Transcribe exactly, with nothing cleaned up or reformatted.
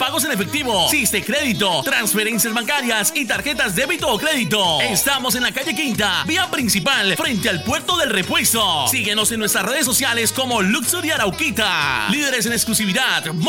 pagos en efectivo, Siste Crédito, transferencias bancarias y tarjetas débito o crédito. Estamos en la calle Quinta, vía principal, frente al puerto del Repuesto. Síguenos en nuestras redes sociales como Luxury Arauquita. Líderes en exclusividad,